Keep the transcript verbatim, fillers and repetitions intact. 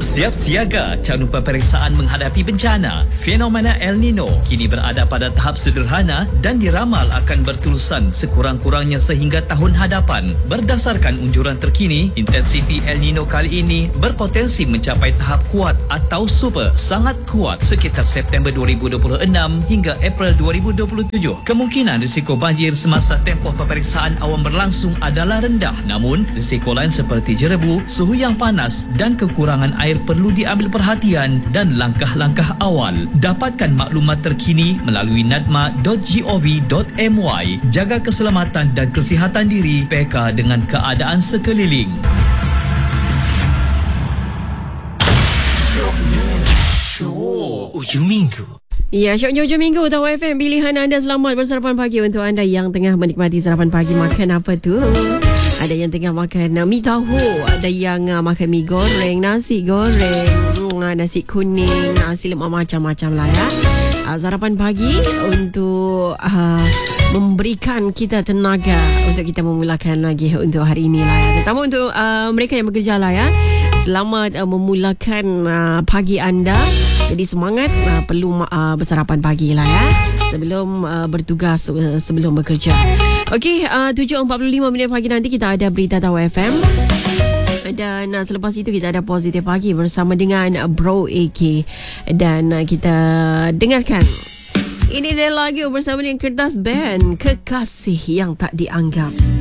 Siap siaga calon peperiksaan menghadapi bencana. Fenomena El Nino kini berada pada tahap sederhana dan diramal akan berterusan sekurang-kurangnya sehingga tahun hadapan. Berdasarkan unjuran terkini, intensiti El Nino kali ini berpotensi mencapai tahap kuat atau super, sangat kuat sekitar September dua ribu dua puluh enam hingga April dua ribu dua puluh tujuh. Kemungkinan risiko banjir semasa tempoh peperiksaan awam berlangsung adalah rendah. Namun, risiko lain seperti jerebu, suhu yang panas dan kekurangan air perlu diambil perhatian dan langkah-langkah awal. Dapatkan maklumat terkini melalui nadma dot gov dot my. Jaga keselamatan dan kesihatan diri, peka dengan keadaan sekeliling. Show Ujung Minggu. Ya, syoknya hujung minggu Tahu F M, pilihan anda. Selamat bersarapan pagi untuk anda yang tengah menikmati sarapan pagi. Makan apa tu? Ada yang tengah makan uh, mi tahu, ada yang uh, makan mi goreng, nasi goreng, uh, nasi kuning, nasi lemak, macam-macam lah ya. Uh, sarapan pagi untuk uh, memberikan kita tenaga untuk kita memulakan lagi untuk hari ini lah ya. Terutama untuk uh, mereka yang bekerja lah ya. Selamat uh, memulakan uh, pagi anda. Jadi semangat, uh, perlu uh, bersarapan pagi lah ya, sebelum uh, bertugas, uh, sebelum bekerja. Okey, uh, tujuh empat puluh lima minit pagi nanti kita ada berita Tahu F M. Dan uh, selepas itu kita ada Positif Pagi bersama dengan uh, Bro A K. Dan uh, kita dengarkan ini dia lagu bersama dengan Kertas Band, Kekasih Yang Tak Dianggap.